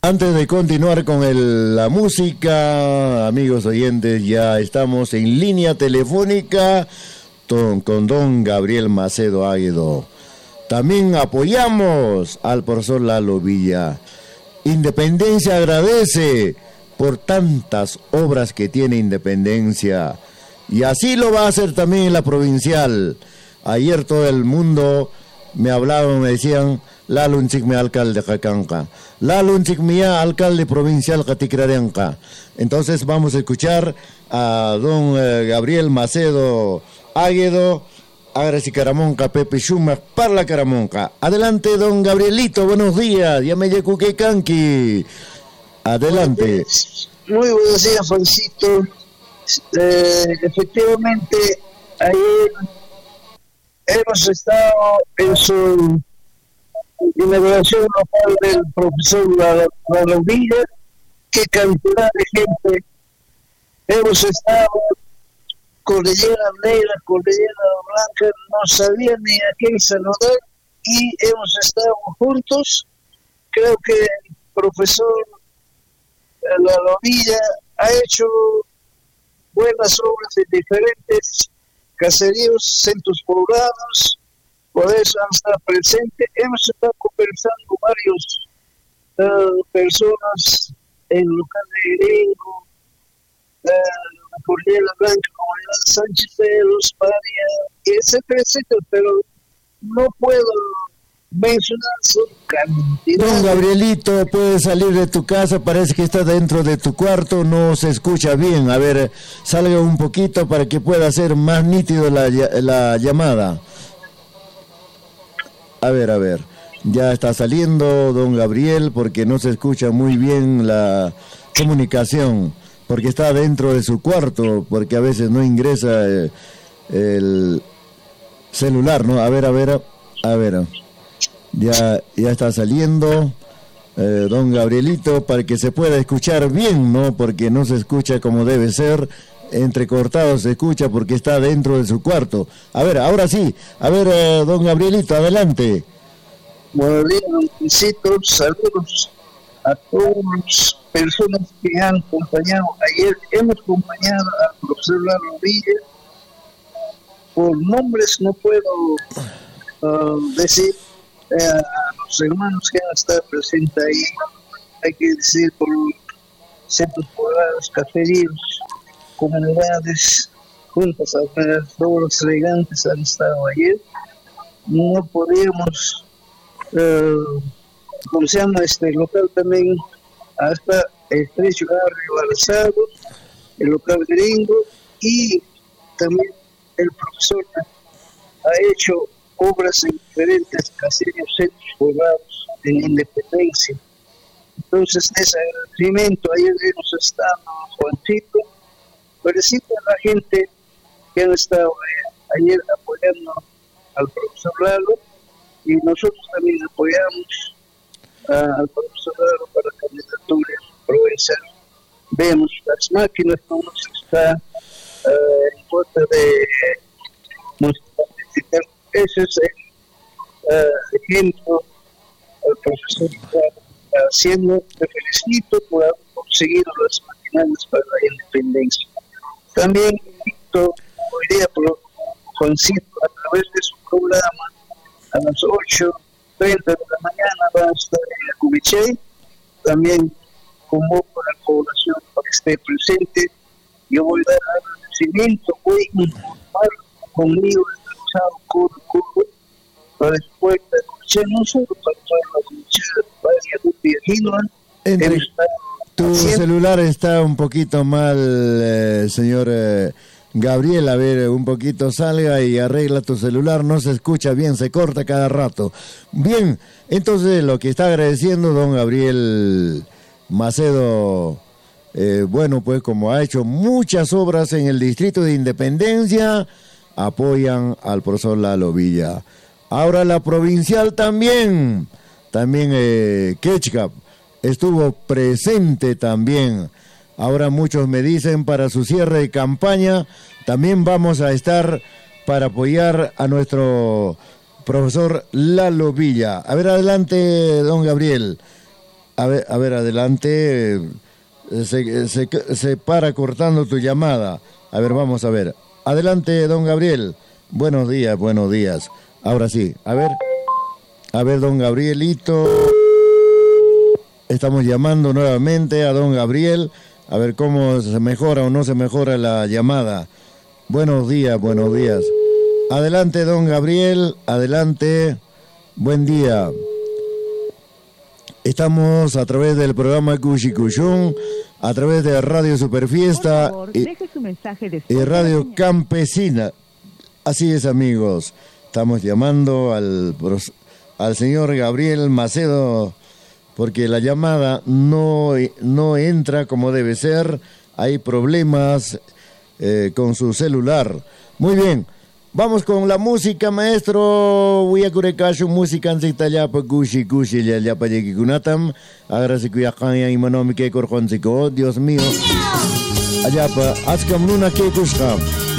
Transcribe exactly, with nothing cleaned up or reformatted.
Antes de continuar con el, la música, amigos oyentes, ya estamos en línea telefónica con, con don Gabriel Macedo Águedo. También apoyamos al profesor Lalo Villa. Independencia agradece por tantas obras que tiene Independencia. Y así lo va a hacer también en la provincial. Ayer todo el mundo me hablaban, me decían, Lalo Unchikmi alcalde Jacanca, Lalo Unchikmi alcalde provincial Caticrarenca. Entonces vamos a escuchar a don eh, Gabriel Macedo Águedo, Agres Caramonca, Pepe Schumer, Parla Caramonca. Adelante, don Gabrielito, buenos días, ya me llegó que canqui. Adelante. Muy buenos días, Juancito. Eh, efectivamente, ayer hemos estado en su inauguración local del profesor Lalo Villa. Qué cantidad de gente. Hemos estado Cordillera Negra, Cordillera Blanca, no sabía ni a quién saludar y hemos estado juntos. Creo que el profesor Lalo Villa ha hecho buenas obras en diferentes caseríos, centros poblados, por eso han estado presentes. Hemos estado conversando varios uh, personas en el local de Gringo, uh, Cordillera Blanca, Comunidad Sánchez de los Paria, etcétera, etcétera, pero no puedo mencionar su cantidad. Don Gabrielito, puedes salir de tu casa, parece que está dentro de tu cuarto, no se escucha bien. A ver, salga un poquito para que pueda ser más nítido la, la llamada. A ver, a ver, ya está saliendo don Gabriel porque no se escucha muy bien la comunicación, porque está dentro de su cuarto, porque a veces no ingresa eh, el celular, ¿no? A ver, a ver, a ver. Ya, ya está saliendo eh, don Gabrielito para que se pueda escuchar bien, ¿no? Porque no se escucha como debe ser, entrecortado se escucha porque está dentro de su cuarto. A ver, ahora sí, a ver, eh, don Gabrielito, adelante. Buenos días, don Luisito, saludos a todas las personas que han acompañado. Ayer hemos acompañado al profesor Lalo Villa. Por nombres no puedo uh, decir. Eh, a los hermanos que han estado presentes ahí, hay que decir por centros poblados, caseríos, comunidades, juntas alrededor, elegantes han estado ayer. No podíamos, eh, como se llama este local también, hasta el estrecho barrio Alzado, el local Gringo, y también el profesor ha hecho obras en diferentes caseríos, centros poblados en Independencia. Entonces, ese agradecimiento, ayer hemos estado, Juancito, felicito a la gente que han estado eh, ayer apoyando al profesor Lalo, y nosotros también apoyamos uh, al profesor Lalo para la candidatura provincial. Vemos las máquinas, cómo se está uh, en contra de nuestra digital. Ese es el uh, ejemplo al profesor está haciendo. Te felicito por haber conseguido las maquinarias para la independencia. También invito hoy día por Juancito a través de su programa a las ocho treinta de la mañana va a estar en Cubiche. También convoco a la población para que esté presente. Yo voy a dar agradecimiento, voy a informar conmigo para después escuchar no solo para todas las muchachas varias de Entre, tu celular está un poquito mal, eh, señor eh, Gabriel. A ver, un poquito salga y arregla tu celular, no se escucha bien, se corta cada rato. Bien, entonces lo que está agradeciendo don Gabriel Macedo, eh, bueno, pues como ha hecho muchas obras en el distrito de Independencia, apoyan al profesor Lalo Villa. Ahora la provincial también, también eh, Ketchup estuvo presente también. Ahora muchos me dicen para su cierre de campaña, también vamos a estar para apoyar a nuestro profesor Lalo Villa. A ver, adelante, don Gabriel. A ver, a ver, adelante. Se, se, se para cortando tu llamada. A ver, vamos a ver. Adelante, don Gabriel. Buenos días, buenos días. Ahora sí, a ver. A ver, don Gabrielito. Estamos llamando nuevamente a don Gabriel. A ver cómo se mejora o no se mejora la llamada. Buenos días, buenos días. Adelante, don Gabriel. Adelante. Buen día. Estamos a través del programa Cushi Cushun, a través de Radio Superfiesta favor, y, deje su mensaje y Radio Campesina. Así es, amigos. Estamos llamando al, al señor Gabriel Macedo porque la llamada no, no entra como debe ser. Hay problemas eh, con su celular. Muy bien. Vamos con la música, maestro. Voy a curecacho música en Zitayapa, Gushi, Gushi, Yapa, Yakikunatam. Agradece que ya canya y manomi que corjonzico. Dios mío. Ayapa, Azcam Luna que Kusham.